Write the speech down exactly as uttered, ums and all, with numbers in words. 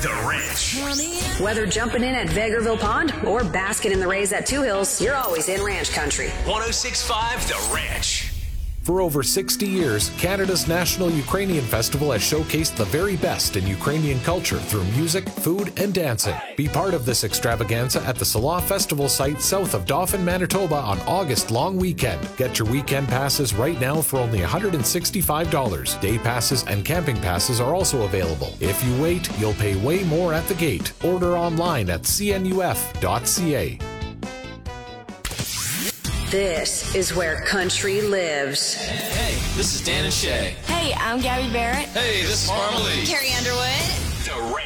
The Ranch. Whether jumping in at Vegreville Pond or basking in the rays at Two Hills, you're always in ranch country. one oh six point five The Ranch. For over sixty years, Canada's National Ukrainian Festival has showcased the very best in Ukrainian culture through music, food, and dancing. Be part of this extravaganza at the Salah Festival site south of Dauphin, Manitoba on August long weekend. Get your weekend passes right now for only one hundred sixty-five dollars. Day passes and camping passes are also available. If you wait, you'll pay way more at the gate. Order online at c n u f dot c a. This is where country lives. Hey, this is Dan and Shay. Hey, I'm Gabby Barrett. Hey, this is Marmalade. Carrie Underwood. The